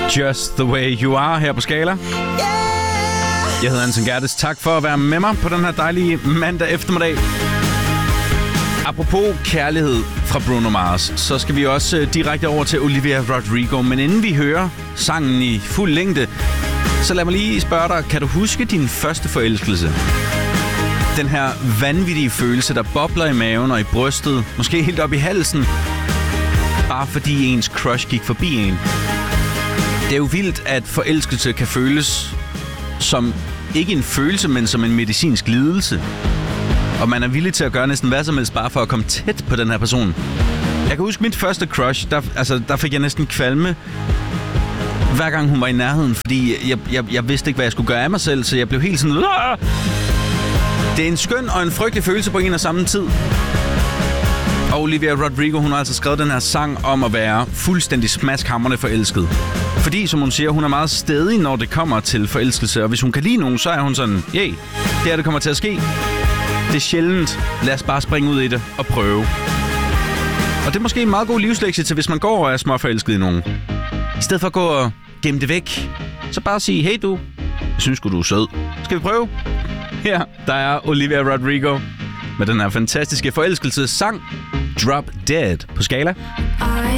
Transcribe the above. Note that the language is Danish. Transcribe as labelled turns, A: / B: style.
A: Just the way you are her på Skala. Jeg hedder Anton Gerdes. Tak for at være med mig på den her dejlige mandag eftermiddag. Apropos kærlighed fra Bruno Mars, så skal vi også direkte over til Olivia Rodrigo. Men inden vi hører sangen i fuld længde, så lad mig lige spørge dig, kan du huske din første forelskelse? Den her vanvittige følelse, der bobler i maven og i brystet, måske helt op i halsen, bare fordi ens crush gik forbi en. Det er jo vildt, at forelskelse kan føles som ikke en følelse, men som en medicinsk lidelse. Og man er villig til at gøre næsten hvad som helst, bare for at komme tæt på den her person. Jeg kan huske mit første crush, der fik jeg næsten kvalme, hver gang hun var i nærheden, fordi jeg vidste ikke, hvad jeg skulle gøre af mig selv, så jeg blev helt sådan... Aah! Det er en skøn og en frygtelig følelse på en og samme tid. Og Olivia Rodrigo, hun har altså skrevet den her sang om at være fuldstændig smaskhamrende forelsket. Fordi, som hun siger, hun er meget stædig, når det kommer til forelskelse. Og hvis hun kan lide nogen, så er hun sådan, det er det kommer til at ske. Det er sjældent. Lad os bare springe ud i det og prøve. Og det er måske en meget god livslektie til, hvis man går og er småforelsket i nogen. I stedet for at gå og gemme det væk, så bare sige, hey du, jeg synes sgu, du er sød. Skal vi prøve? Her, der er Olivia Rodrigo med den her fantastiske forelskelsessang Drop Dead på Skala.